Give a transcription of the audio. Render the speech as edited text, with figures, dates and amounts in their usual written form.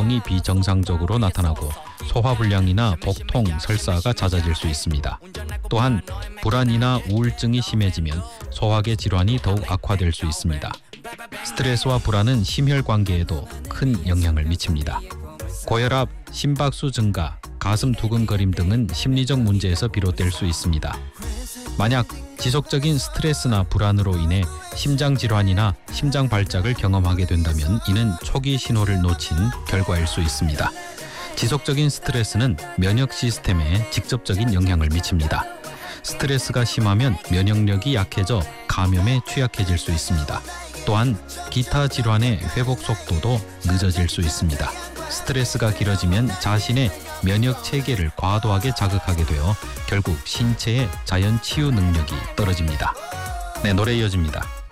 기능이 비정상적으로 나타나고 소화불량이나 복통, 설사가 잦아질 수 있습니다. 또한 불안이나 우울증이 심해지면 소화계 질환이 더욱 악화될 수 있습니다. 스트레스와 불안은 심혈관계에도 큰 영향을 미칩니다. 고혈압, 심박수 증가, 가슴 두근거림 등은 심리적 문제에서 비롯될 수 있습니다. 만약 지속적인 스트레스나 불안으로 인해 심장 질환이나 심장 발작을 경험하게 된다면 이는 초기 신호를 놓친 결과일 수 있습니다. 지속적인 스트레스는 면역 시스템에 직접적인 영향을 미칩니다. 스트레스가 심하면 면역력이 약해져 감염에 취약해질 수 있습니다. 또한 기타 질환의 회복 속도도 늦어질 수 있습니다. 스트레스가 길어지면 자신의 면역 체계를 과도하게 자극하게 되어 결국 신체의 자연 치유 능력이 떨어집니다. 네, 노래 이어집니다.